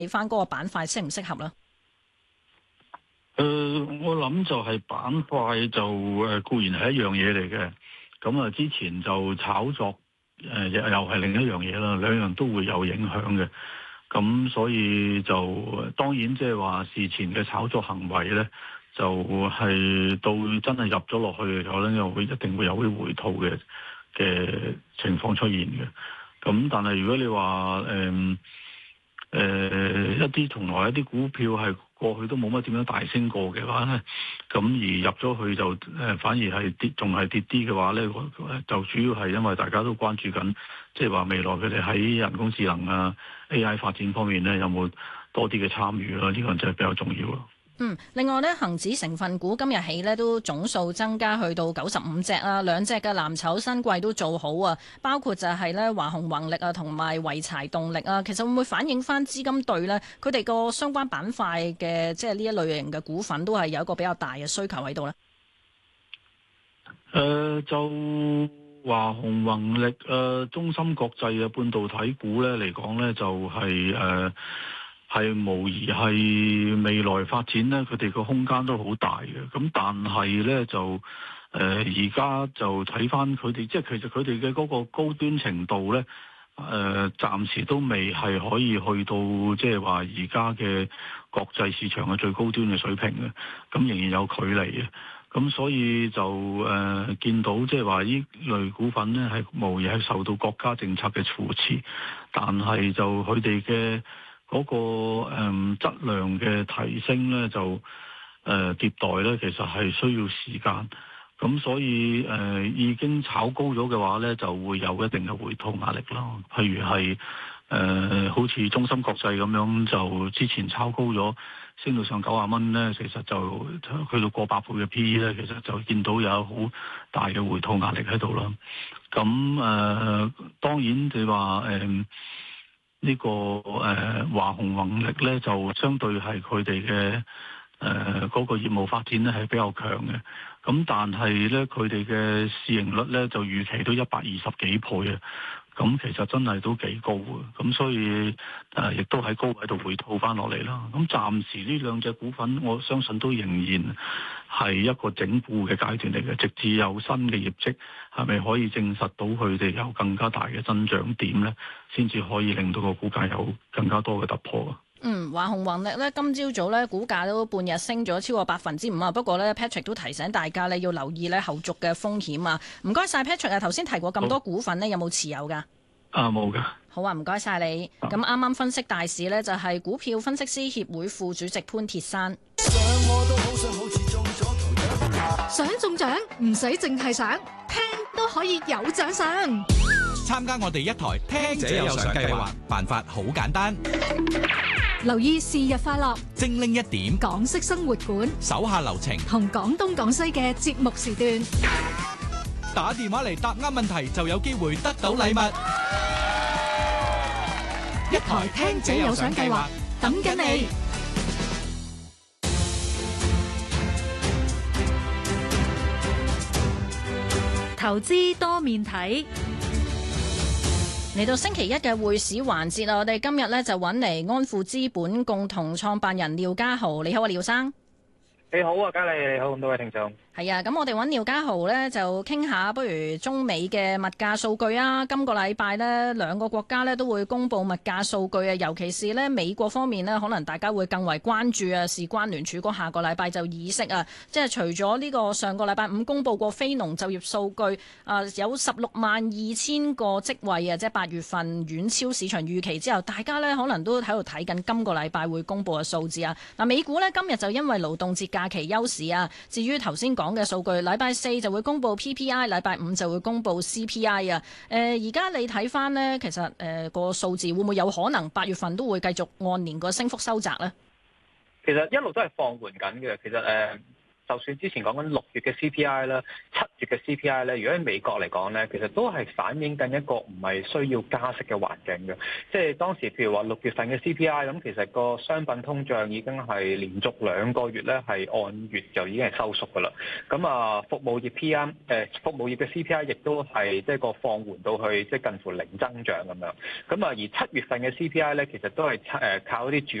睇翻嗰個板塊適唔適合咧？ 我諗就係板塊就固然係一樣嘢嚟嘅，咁啊之前就炒作又係另一樣嘢啦，兩樣都會有影響嘅。咁所以就當然即係話事前嘅炒作行為咧，就係到真係入咗落去嘅時候咧，又會一定會有啲回吐嘅情況出現嘅。咁但係如果你話一啲從來一啲股票係過去都冇乜點樣大升過嘅話咧，咁而入咗去就反而係跌，仲係跌啲嘅話咧，就主要係因為大家都關注緊，即係話未來佢哋喺人工智能啊 AI 發展方面咧有冇多啲嘅參與啦？呢個就係比較重要咯。 另外咧，恒指成分股今日起咧都總數增加去到95隻啦，兩隻嘅藍籌新貴都做好啊，包括就係咧華虹宏力啊同埋濰柴動力啊，其實會唔會反映翻資金對咧佢哋個相關板塊嘅即係呢一類型嘅股份都係有一個比較大嘅需求喺度咧？ 就華虹宏力中芯國際嘅半導體股咧嚟講咧，就係無疑係未來發展咧，佢哋個空間都好大嘅。咁但係咧就而家就睇翻佢哋，即係其實佢哋嘅嗰個高端程度咧，暫時都未係可以去到即係話而家嘅國際市場嘅最高端嘅水平嘅，咁仍然有距離嘅。咁所以就見到即係話呢類股份咧係無疑係受到國家政策嘅扶持，但係就佢哋嘅嗰個質量嘅提升咧，就迭代咧，其實係需要時間。咁所以已經炒高咗嘅話咧，就會有一定嘅回吐壓力咯。譬如係好似中芯國際咁樣，就之前炒高咗，升到上90蚊咧，其實就去到過百倍嘅 PE 咧，其實就見到有好大嘅回吐壓力喺度啦。咁當然你話呢個華虹宏力咧，就相對係佢哋嘅嗰個業務發展咧係比較強嘅。咁但係咧，佢哋嘅市盈率咧就預期都120幾倍啊。咁其實真係都幾高嘅。咁所以亦都喺高位度回吐翻落嚟啦。咁暫時呢兩隻股份，我相信都仍然係一個整固嘅階段嚟嘅，直至有新嘅業績係咪可以證實到佢哋有更加大嘅增長點咧，先至可以令到個股價有更加多嘅突破。 華虹宏力咧，今朝早咧股價都半日升咗超過5%啊！不過咧 Patrick 都提醒大家咧要留意咧後續嘅風險啊！唔該晒 Patrick 啊，頭先提過咁多股份咧，有冇持有㗎？ 冇㗎。 好啊，唔該晒你。咁啱啱分析大市呢，就係股票分析師協會副主席潘鐵珊。 想中獎唔使淨係想，聽都可以有獎賞。 參加我哋一台聽者有獎計劃，辦法好簡單。 留意是日快樂， 精靈一點， 港式生活館， 手下留情， 同廣東廣西嘅節目時段， 打電話嚟答啱問題就有機會得到禮物。 一台聽者有獎計劃，等緊你。 投資多面睇。 嚟到星期一嘅匯市環節啦，我哋今日呢就揾嚟安富資本共同創辦人廖家豪，你好啊，廖生。 你好啊，嘉莉，你好，咁多位聽眾。 係啊，咁我哋揾廖家豪呢，就傾下，不如中美嘅物價數據啊。今個禮拜呢，兩個國家呢都會公布物價數據啊，尤其是呢美國方面呢，可能大家會更為關注啊，事關聯儲局下個禮拜就議息啊。即係除咗呢個上個禮拜5公布過非農就業數據啊，有162000個職位啊，即係8月份遠超市場預期之後，大家呢可能都喺度睇緊今個禮拜會公布嘅數字啊。嗱，美股呢今日就因為勞動節假期休市啊。至於頭先講嘅數據，禮拜4就會公布 PPI， 禮拜5就會公布 CPI 啊。而家你睇翻呢，其實個數字會唔會有可能8月份都會繼續按年個升幅收窄呢？ 其實一路都係放緩緊嘅。其實就算之前講緊6月嘅 CPI 啦、7月嘅 CPI 咧，如果喺美國嚟講咧，其實都係反映緊一個唔係需要加息嘅環境嘅。即係當時譬如話6月份嘅 CPI，咁其實個商品通脹已經係連續2個月咧係按月就已經係收縮㗎啦。咁啊，服務業嘅 CPI 亦都係即係個放緩到去即係近乎零增長咁樣。咁啊，而7月份嘅 CPI 咧，其實都係靠一啲